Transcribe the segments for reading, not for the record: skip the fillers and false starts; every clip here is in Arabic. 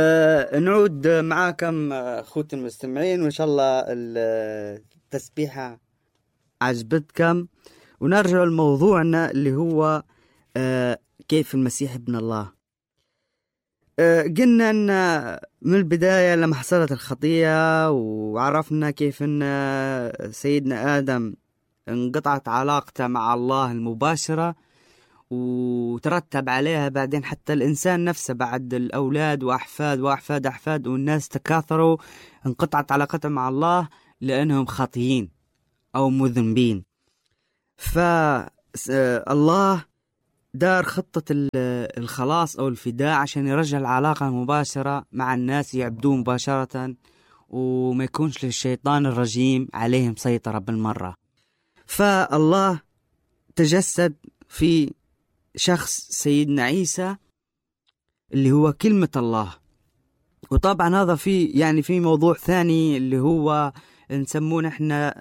نعود معاكم أخوتي المستمعين، وإن شاء الله التسبيحة عجبتكم. ونرجع لموضوعنا اللي هو كيف المسيح ابن الله. قلنا أن من البداية لما حصلت الخطية وعرفنا كيف أن سيدنا آدم انقطعت علاقته مع الله المباشرة، وترتب عليها بعدين حتى الإنسان نفسه بعد الأولاد وأحفاد وأحفاد أحفاد، والناس تكاثروا انقطعت علاقتهم مع الله لأنهم خاطئين أو مذنبين. فالله دار خطة الخلاص أو الفداء عشان يرجع العلاقة المباشرة مع الناس، يعبدوه مباشرة وما يكونش للشيطان الرجيم عليهم سيطرة بالمرة. فالله تجسد في شخص سيدنا عيسى اللي هو كلمة الله. وطبعا هذا في موضوع ثاني اللي هو نسمونه احنا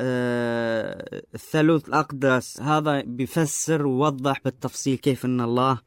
الثالوث الأقدس. هذا بيفسر ووضح بالتفصيل كيف ان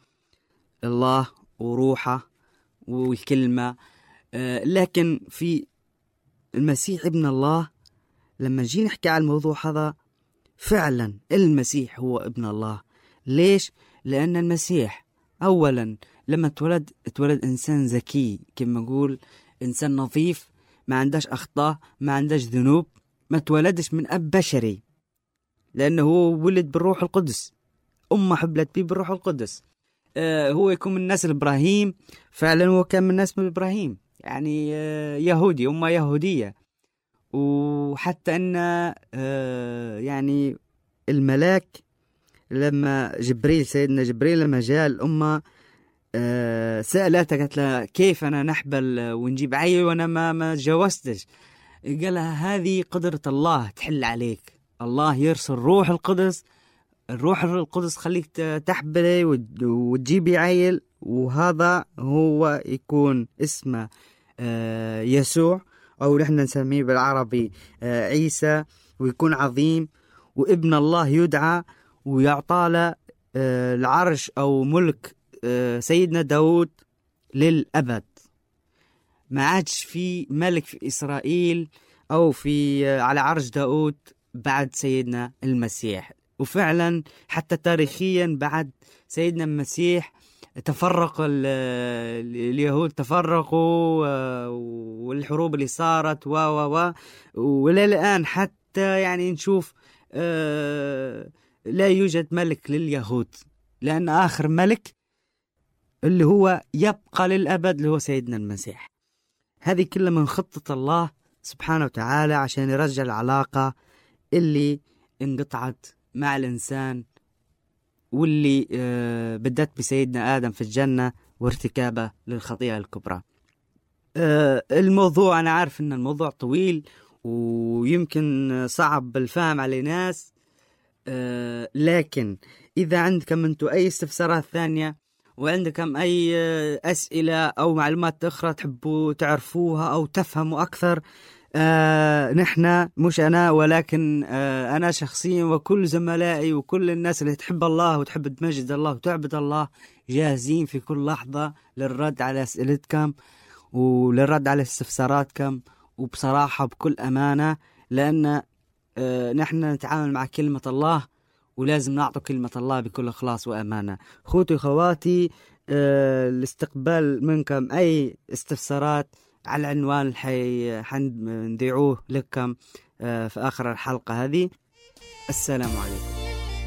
الله وروحه والكلمة. لكن في المسيح ابن الله لما نجي نحكي على الموضوع هذا، فعلا المسيح هو ابن الله. ليش؟ لأن المسيح أولا لما اتولد إنسان ذكي، كما نقول إنسان نظيف، ما عندهش أخطاء، ما عندهش ذنوب، ما اتولدش من أب بشري، لأنه هو ولد بالروح القدس، أمه حبلت به بالروح القدس. هو يكون من نسل إبراهيم، فعلا هو كان من نسل إبراهيم، يعني يهودي، أمه يهودية. وحتى أن يعني الملاك لما سيدنا جبريل لما جاء الأمة سألته، قالت له كيف أنا نحبل ونجيب عيل وأنا ما تجوزتش؟ قال لها هذه قدرة الله تحل عليك، الله يرسل الروح القدس خليك تحبلي وتجيبي عيل، وهذا هو يكون اسمه يسوع، أو نحن نسميه بالعربي عيسى، ويكون عظيم وابن الله يدعى، ويعطى له العرش أو ملك سيدنا داود للأبد. ما عادش في ملك في إسرائيل أو على عرش داود بعد سيدنا المسيح. وفعلا حتى تاريخيا بعد سيدنا المسيح تفرق اليهود، تفرقوا، والحروب اللي صارت ولا الآن حتى يعني نشوف لا يوجد ملك لليهود، لأن آخر ملك اللي هو يبقى للأبد اللي هو سيدنا المسيح. هذه كلها من خطة الله سبحانه وتعالى عشان يرجع العلاقة اللي انقطعت مع الإنسان، واللي بدت بسيدنا آدم في الجنة وارتكابه للخطيئة الكبرى. الموضوع أنا عارف أن الموضوع طويل ويمكن صعب بالفهم على ناس، لكن إذا عندكم أنتوا أي استفسارات ثانية وعندكم أي أسئلة أو معلومات أخرى تحبوا تعرفوها أو تفهموا أكثر، نحن مش أنا ولكن أنا شخصيا وكل زملائي وكل الناس اللي تحب الله وتحب تمجد الله وتعبد الله جاهزين في كل لحظة للرد على أسئلتكم وللرد على استفساراتكم، وبصراحة بكل أمانة، لأن نحن نتعامل مع كلمة الله ولازم نعطي كلمة الله بكل إخلاص وأمانة. خوتي خواتي، الاستقبال منكم أي استفسارات على العنوان اللي حنذيعوه لكم في آخر الحلقة هذه. السلام عليكم.